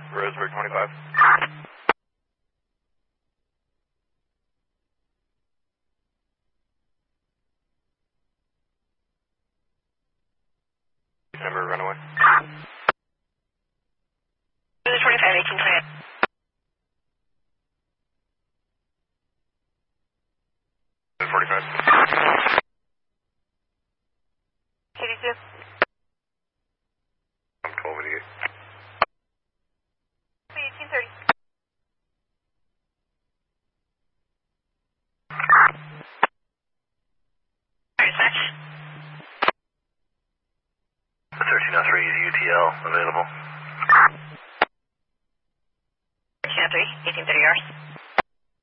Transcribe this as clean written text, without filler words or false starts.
Roseburg 25. December runaway. 25, 1828. 45. KD2. I'm 1288. 1830. Dispatch. 1303 UTL available. 1303, 1830 hours.